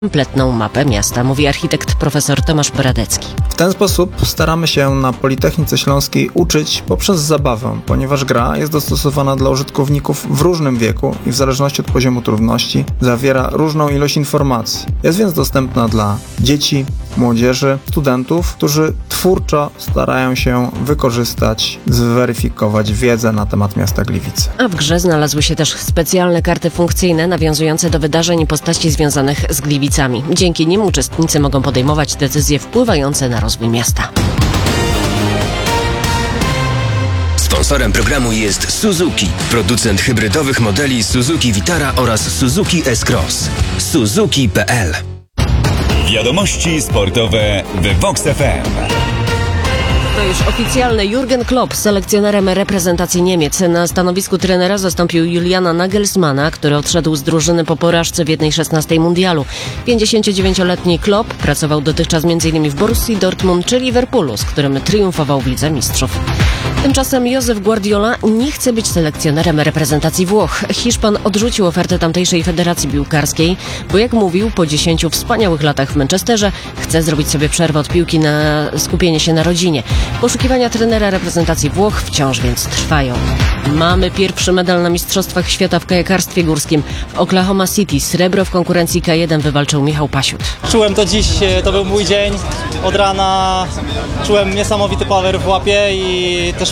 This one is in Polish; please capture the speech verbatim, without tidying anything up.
kompletną mapę miasta, mówi architekt profesor Tomasz Poradecki. W ten sposób staramy się na Politechnice Śląskiej uczyć poprzez zabawę, ponieważ gra jest dostosowana dla użytkowników w różnym wieku i w zależności od poziomu trudności zawiera różną ilość informacji. Jest więc dostępna dla dzieci, młodzieży, studentów, którzy twórczo starają się wykorzystać, zweryfikować wiedzę na temat miasta Gliwice. A w grze znalazły się też specjalne karty funkcyjne nawiązujące do wydarzeń i postaci związanych z Gliwicami. Dzięki nim uczestnicy mogą podejmować decyzje wpływające na rozwój miasta. Sponsorem programu jest Suzuki, producent hybrydowych modeli Suzuki Vitara oraz Suzuki S-Cross. Suzuki kropka p l. Wiadomości sportowe w Vox F M. To już oficjalne. Jurgen Klopp, selekcjonerem reprezentacji Niemiec. Na stanowisku trenera zastąpił Juliana Nagelsmana, który odszedł z drużyny po porażce w jednej szesnastej mundialu. pięćdziesięciodziewięcioletni Klopp pracował dotychczas m.in. w Borussii Dortmund czy Liverpoolu, z którym triumfował w Lidze Mistrzów. Tymczasem Josep Guardiola nie chce być selekcjonerem reprezentacji Włoch. Hiszpan odrzucił ofertę tamtejszej federacji piłkarskiej, bo jak mówił, po dziesięciu wspaniałych latach w Manchesterze chce zrobić sobie przerwę od piłki na skupienie się na rodzinie. Poszukiwania trenera reprezentacji Włoch wciąż więc trwają. Mamy pierwszy medal na Mistrzostwach Świata w kajakarstwie górskim. W Oklahoma City srebro w konkurencji K jeden wywalczył Michał Pasiut. Czułem to dziś, to był mój dzień. Od rana czułem niesamowity power w łapie i też